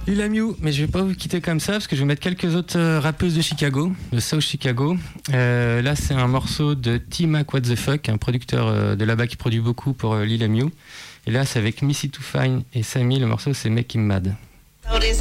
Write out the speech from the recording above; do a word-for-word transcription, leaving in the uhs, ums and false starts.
Lila Mew, mais je vais pas vous quitter comme ça parce que je vais mettre quelques autres euh, rappeuses de Chicago, de South Chicago. Euh, là, c'est un morceau de T-Mac What the Fuck, un producteur euh, de là-bas qui produit beaucoup pour euh, Lila Mew. Et là, c'est avec Missy Too Fine et Sammy. Le morceau, c'est Make Him Mad. Notice